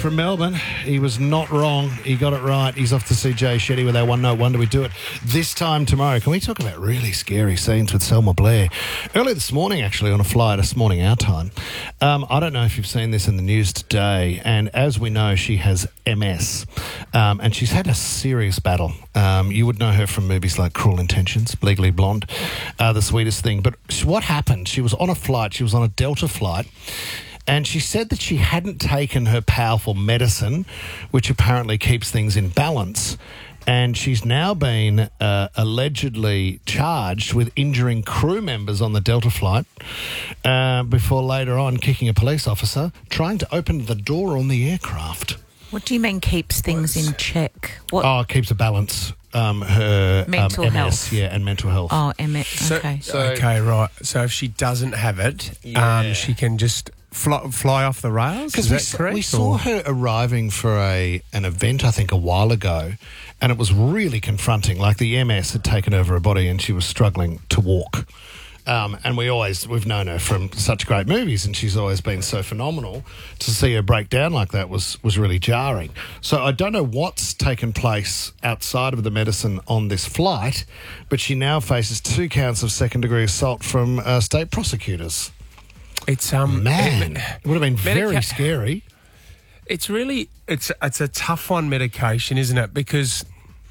from Melbourne. He was not wrong. He got it right. He's off to see Jay Shetty with our One Note Wonder We Do It this time tomorrow. Can we talk about really scary scenes with Selma Blair? Earlier this morning, actually, on a flight, this morning our time. I don't know if you've seen this in the news today, and as we know, she has MS, and she's had a serious battle. You would know her from movies like Cruel Intentions, Legally Blonde, The Sweetest Thing. But what happened? She was on a flight. She was on a Delta flight. And she said that she hadn't taken her powerful medicine, which apparently keeps things in balance. And she's now been allegedly charged with injuring crew members on the Delta flight before later on kicking a police officer trying to open the door on the aircraft. What do you mean keeps things in check? What? Oh, it keeps a balance. Her Mental MS, health. yeah, and mental health. Oh, MS, okay. Okay, right. So if she doesn't have it, she can just fly off the rails? Is that correct? We saw her arriving for an event, I think, a while ago, and it was really confronting. Like the MS had taken over her body and she was struggling to walk. And we've known her from such great movies, and she's always been so phenomenal. To see her break down like that was really jarring. So I don't know what's taken place outside of the medicine on this flight, but she now faces 2 counts of second-degree assault from state prosecutors. It's Man, it would have been very scary. It's really it's a tough one, medication, isn't it? Because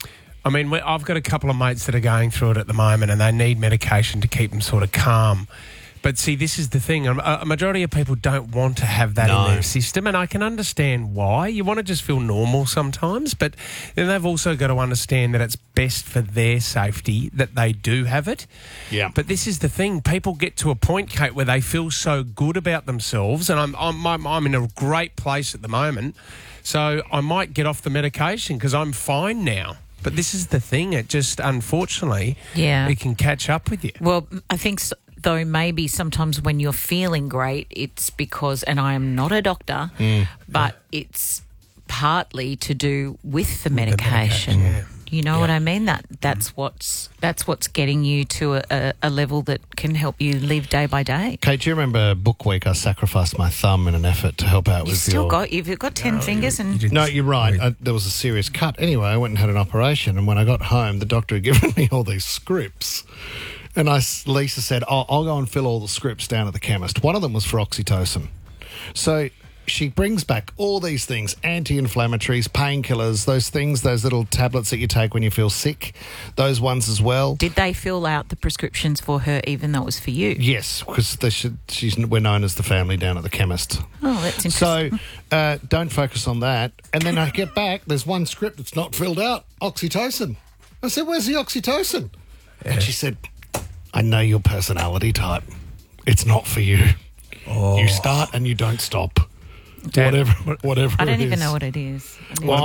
I mean, I've got a couple of mates that are going through it at the moment, and they need medication to keep them sort of calm. But see, this is the thing. A majority of people don't want to have that in their system, and I can understand why. You want to just feel normal sometimes, but then they've also got to understand that it's best for their safety that they do have it. Yeah. But this is the thing. People get to a point, Kate, where they feel so good about themselves, and I'm in a great place at the moment, so I might get off the medication because I'm fine now. But this is the thing. It just, unfortunately, it can catch up with you. Well, I think though maybe sometimes when you're feeling great, it's because, and I am not a doctor, but it's partly to do with the medication. You know what I mean? That's what's getting you to a level that can help you live day by day. Kate, do you remember Book Week? I sacrificed my thumb in an effort to help out with You've got 10 fingers and... No, you're right. There was a serious cut. Anyway, I went and had an operation, and when I got home, the doctor had given me all these scripts. And Lisa said, I'll go and fill all the scripts down at the chemist. One of them was for oxytocin. So she brings back all these things, anti-inflammatories, painkillers, those little tablets that you take when you feel sick, those ones as well. Did they fill out the prescriptions for her even though it was for you? Yes, because we're known as the family down at the chemist. Oh, that's interesting. So don't focus on that. And then I get back, there's one script that's not filled out, oxytocin. I said, where's the oxytocin? And she said, I know your personality type. It's not for you. You start and you don't stop. Dad, whatever. I don't it even is. know what it is.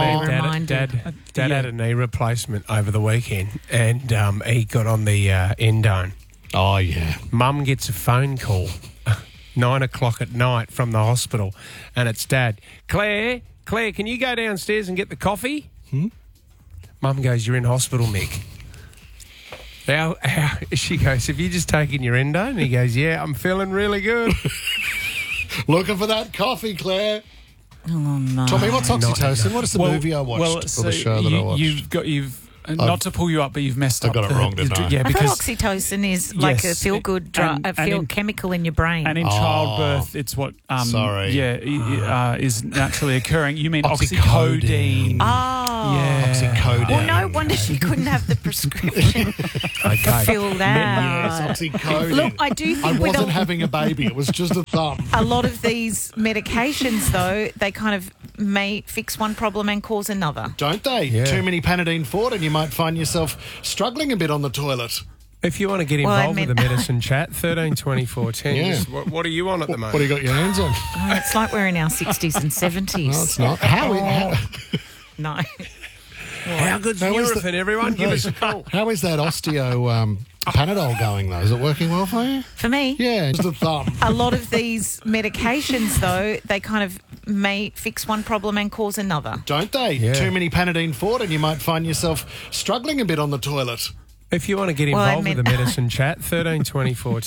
Dad had a knee replacement over the weekend, and he got on the endone. Oh, yeah. Mum gets a phone call 9 o'clock at night from the hospital, and it's Dad. Claire, can you go downstairs and get the coffee? Mum goes, you're in hospital, Mick. How, she goes, have you just taken your endo? And he goes, yeah, I'm feeling really good. Looking for that coffee, Claire. Oh, no. Tommy, what's oxytocin? What is the movie I watched? Well, or so the show that I watched? Not to pull you up, but you've messed up. I got it wrong, didn't I? Yeah, I because thought oxytocin is like a feel-good drug, chemical in your brain. And in childbirth, it's what is naturally occurring. You mean oxycodone? Oh. Yeah. Oxycodone. Well, no wonder she couldn't have the prescription to fill that. Yes, oxycodone. Look, I do think I wasn't having a baby. It was just a thumb. a lot of these medications, though, they kind of may fix one problem and cause another. Don't they? Yeah. Too many Panadeine Forte and you might find yourself struggling a bit on the toilet. If you want to get involved with the medicine chat, 13 24 10. Yeah. What are you on at the moment? What do you got your hands on? Oh, it's like we're in our 60s and 70s. No, it's not. How No. How good's Nurofen, everyone? Give us a call. How is that osteo Panadol going, though? Is it working well for you? For me? Yeah, just a thumb. A lot of these medications, though, they kind of may fix one problem and cause another. Don't they? Yeah. Too many Panadeine Forte and you might find yourself struggling a bit on the toilet. If you want to get involved with the medicine chat, 13 24